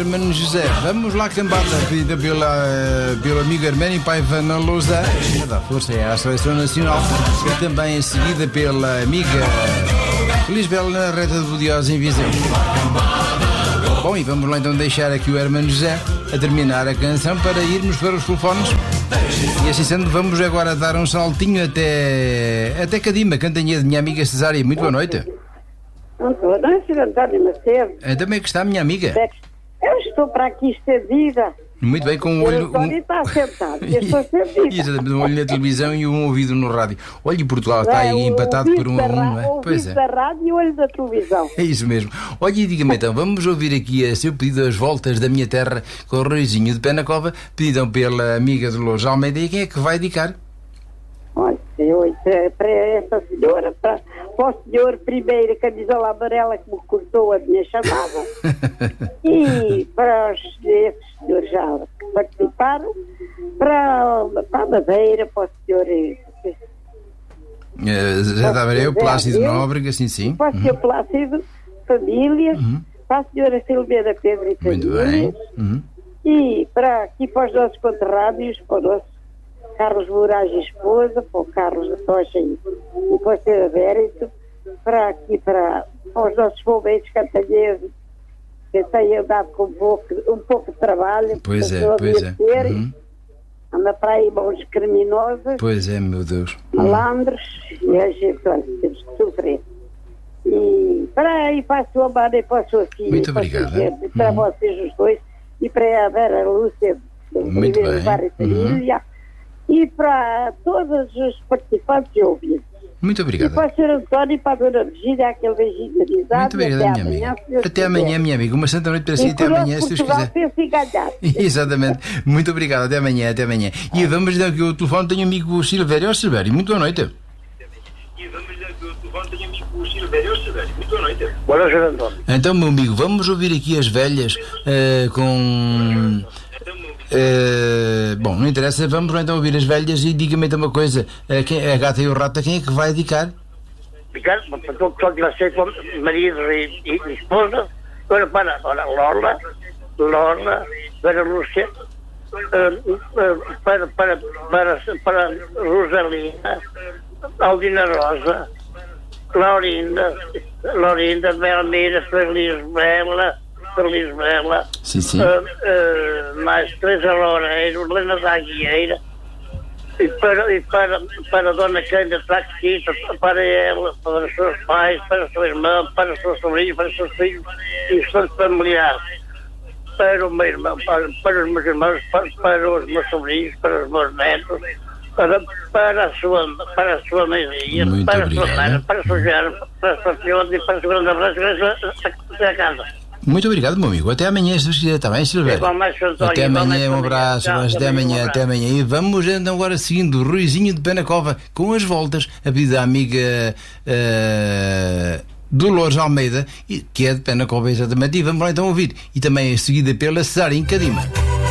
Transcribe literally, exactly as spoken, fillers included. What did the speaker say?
Hermano José. Vamos lá, cambada, pedida pela, pelo amigo Hermano e Paiva na Lousa. Dá força é à Seleção Nacional. E também em seguida pela amiga Feliz Bela na reta de Budiosa em Viseu. Bom, e vamos lá então deixar aqui o Hermano José a terminar a canção para irmos para os telefones. E assim sendo, vamos agora dar um saltinho até, até Cadima, Cantanhede, minha amiga Cesária. Muito boa noite. Boa noite, senhor António Macedo. Então, como é que está, minha amiga? Eu estou para aqui estendida. Muito bem, com um olho... O António está sentado, eu estou estendida. Exatamente, um olho na televisão e um ouvido no rádio. Olha, e Portugal está aí empatado por um a um, não é? Pois é. Da rádio e o olho da televisão. É isso mesmo. Olha, e diga-me então, vamos ouvir aqui a seu pedido As Voltas da Minha Terra com o Ruizinho de Pé na Cova, pedido pela amiga de Lourdes Almeida. E quem é que vai dedicar? Olha, eu, para essa senhora, para, para o senhor primeiro camisola amarela que me cortou a minha chamada e para os, esses senhores já que participaram, para, para a Madeira, para o senhor uh, já estava eu, Plácido Nóbrega, sim, sim. Para o senhor Plácido, famílias, uhum. Para a senhora Filomena Pedro e famílias. Muito bem. Uhum. E para aqui para os nossos conterrâneos, para o nosso Carlos Moraes e esposa, para o Carlos da Tocha e, e para o senhor Vérito, para aqui para, para os nossos bombeiros cantanheses, que têm andado com um pouco, um pouco de trabalho. Pois é, pois é. Uhum. Anda para aí mãos criminosas. Pois é, meu Deus. Malandros, uhum. E a gente, olha, temos que sofrer. E para aí para a sua mãe e para a sua filha. Muito obrigada. Para, para uhum. vocês os dois e para a Vera Lúcia, muito bem. Barra uhum. E para todos os participantes e ouvintes. Muito obrigado. E para o senhor António e para a dona Virgínia, aquele beijinho de amizade. Muito obrigada, minha amanhã, amiga. Até amanhã, minha amiga. Uma santa noite para si. Até amanhã, se Deus quiser. Pensa em ganhar. Exatamente. Muito obrigado. Até amanhã, até amanhã. E vamos dar aqui o telefone. Tenho um amigo Silvério. Ó, Silvério, muito boa noite. E vamos dar aqui o telefone. Tenho um amigo Silvério. Ó, Silvério, muito boa noite. Boa noite, António. Então, meu amigo, vamos ouvir aqui as velhas uh, com... Uh, bom, não interessa, vamos então ouvir as velhas e diga-me então uma coisa, uh, quem, a gata e o rato, quem é que vai dedicar? Dedicar para todo o pessoal que vai ser marido e, e, e esposa, agora para, para Lola, Lola, para Lúcia, uh, uh, para, para, para, para Rosalina, Aldina Rosa, Laurinda, Laurinda, Belmira, Feliz Bela, Feliz Bela, sim, sim. Uh, uh, mais Teresa Loureiro, Helena da Aguieira, e para, e para, para a Dona Cândida Taxista, para ela, para os seus pais, para a sua irmã, para os seus sobrinhos, para os seus filhos e os seus familiares, para o meu irmão, para, para os meus irmãos, para, para os meus sobrinhos, para os meus netos, para, para, a, sua, para a sua mãezinha, muito para obrigado. A sua mãe, para a sua germa, para a sua filha e para a sua grande abraço da casa. Muito obrigado, meu amigo. Até amanhã, se Deus quiser, está bem, Silvério? Até amanhã, um abraço, até amanhã, até amanhã. E vamos então agora seguindo o Ruizinho de Pé na Cova com As Voltas, a pedido da amiga uh, Dolores Almeida, que é de Pé na Cova exatamente. E vamos lá então ouvir. E também é seguida pela Cesária em Cadima.